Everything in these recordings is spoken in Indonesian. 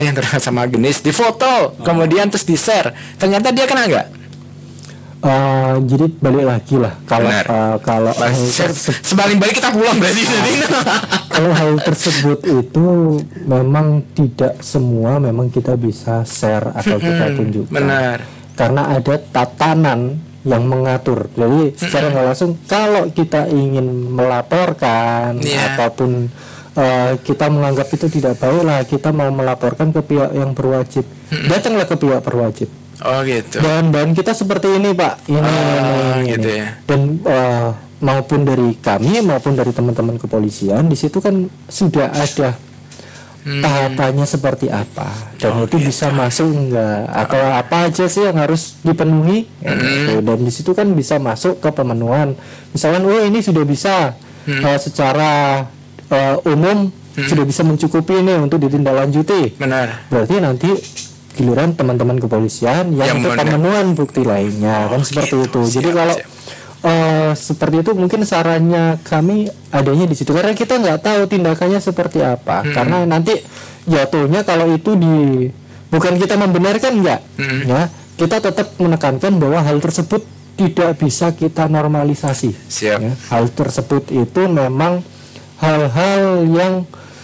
yang terkenal sama Agnes, difoto, kemudian terus di-share. Ternyata dia kena nggak? Jadi balik lagi lah kalau sebalik balik kita pulang berarti. Kalau hal tersebut itu memang tidak semua memang kita bisa share atau kita tunjukkan. Benar. Karena ada tatanan yang mengatur. Jadi secara nggak langsung kalau kita ingin melaporkan ataupun kita menganggap itu tidak baik lah, kita mau melaporkan ke pihak yang berwajib, datanglah ke pihak berwajib. Oh gitu. Dan kita seperti ini Pak, ini. Gitu ya. Dan maupun dari kami maupun dari teman-teman kepolisian di situ kan sudah ada tahapannya seperti apa, dan itu bisa masuk enggak atau apa aja sih yang harus dipenuhi. Dan di situ kan bisa masuk ke pemenuhan. Misalkan ini sudah bisa secara umum sudah bisa mencukupi ini untuk ditindaklanjuti. Benar. Berarti nanti giliran teman-teman kepolisian yang untuk pemenuhan bukti lainnya kan seperti itu. Jadi kalau seperti itu mungkin sarannya kami adanya di situ, karena kita nggak tahu tindakannya seperti apa. Karena nanti jatuhnya kalau itu bukan kita membenarkan ya, kita tetap menekankan bahwa hal tersebut tidak bisa kita normalisasi. Siap. Ya. Hal tersebut itu memang hal-hal yang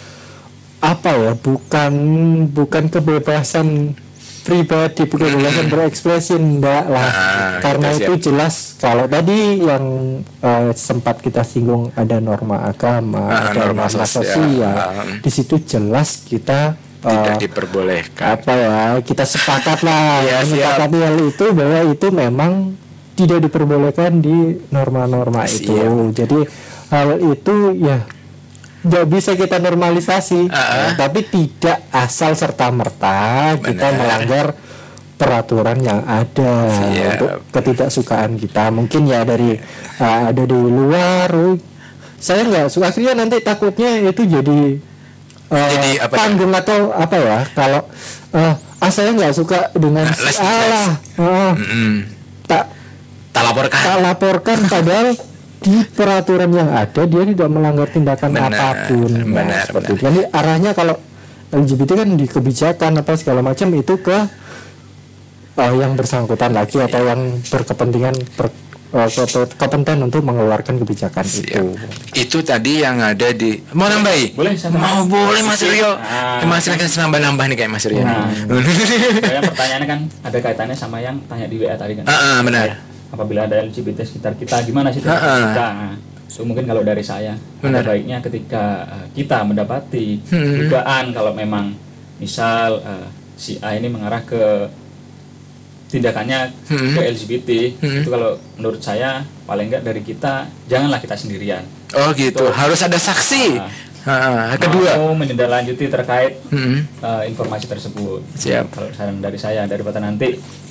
bukan kebebasan pribadi, bukan kebebasan berekspresi, enggak lah. Karena itu jelas kalau tadi yang sempat kita singgung ada norma agama, ada norma sosial. Di situ jelas kita tidak diperbolehkan. Kita sepakat lah, sepakati hal itu bahwa itu memang tidak diperbolehkan di norma-norma itu. Jadi hal itu nggak bisa kita normalisasi, tapi tidak asal serta merta kita melanggar peraturan yang ada untuk ketidaksukaan kita. Mungkin dari ada di luar, saya nggak suka, akhirnya nanti takutnya itu jadi panggung atau kalau saya nggak suka dengan tak laporkan padahal di peraturan yang ada dia tidak melanggar tindakan apapun. Seperti itu. Jadi arahnya kalau LGBT kan di kebijakan apa segala macam itu ke yang bersangkutan lagi atau yang berkepentingan kepentingan untuk mengeluarkan kebijakan itu. Itu tadi yang ada di mau nambahi? Boleh Mas Rio. Mas Rio kan nambah nih kayak Mas Rio. Pertanyaannya kan ada kaitannya sama yang tanya di WA tadi kan. Benar. Apabila ada LGBT sekitar kita, gimana sih kita? So, mungkin kalau dari saya, ada baiknya ketika kita mendapati dugaan kalau memang misal si A ini mengarah ke tindakannya ke LGBT, itu kalau menurut saya paling enggak dari kita janganlah kita sendirian. Oh gitu, harus ada saksi. Kedua, mau menindaklanjuti terkait informasi tersebut. Siap. Kalau saran dari saya, daripada nanti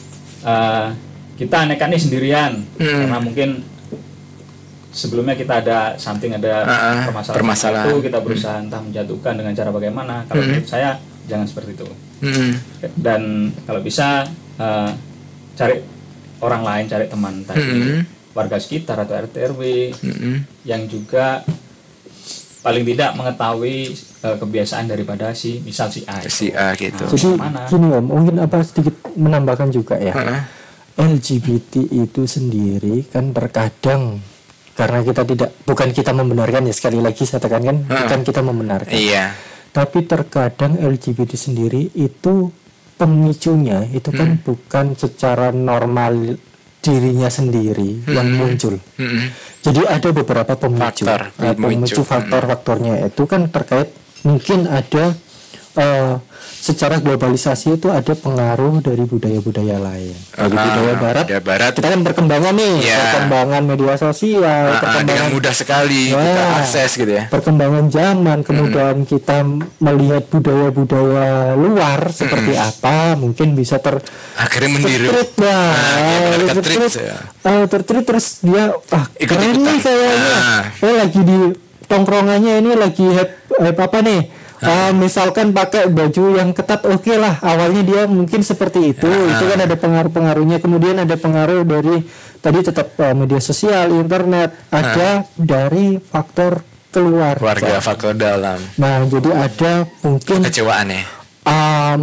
kita nekat nih sendirian, karena mungkin sebelumnya kita ada permasalahan itu, kita berusaha entah menjatuhkan dengan cara bagaimana. Kalau menurut saya jangan seperti itu. Dan kalau bisa cari orang lain, cari teman tadi, warga sekitar atau RT RW yang juga paling tidak mengetahui kebiasaan daripada misal si A. Si A gitu. Jadi gini Om, mungkin sedikit menambahkan juga ya. LGBT itu sendiri kan terkadang karena bukan kita membenarkan ya, sekali lagi saya tekankan bukan kita membenarkan. Iya. Tapi terkadang LGBT sendiri itu pemicunya itu kan bukan secara normal dirinya sendiri yang muncul. Jadi ada beberapa pemicu faktor-faktornya itu kan terkait, mungkin ada secara globalisasi itu ada pengaruh dari budaya-budaya lain. Budaya barat kita kan perkembangan perkembangan media sosial, dengan mudah sekali kita akses gitu ya. Perkembangan zaman, kemudian kita melihat budaya-budaya luar seperti apa, mungkin bisa akhirnya meniru. Tertreat terus dia keren nih kayaknya. Lagi di tongkrongannya ini lagi apa nih? Misalkan pakai baju yang ketat, oke lah, awalnya dia mungkin seperti itu. Itu kan ada pengaruh-pengaruhnya. Kemudian ada pengaruh dari tadi tetap media sosial, internet, ada dari faktor keluarga, faktor dalam. Nah, jadi ada mungkin kecewaannya.